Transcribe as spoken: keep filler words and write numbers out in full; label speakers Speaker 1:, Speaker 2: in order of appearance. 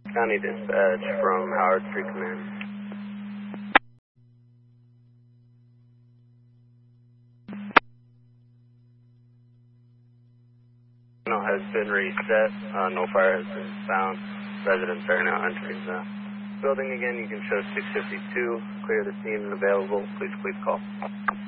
Speaker 1: County Dispatch from Howard Street Command. Signal has been reset. Uh, no fire has been found. Residents are now entering the building again. You can show six fifty-two. Clear the scene and available. Please, please call.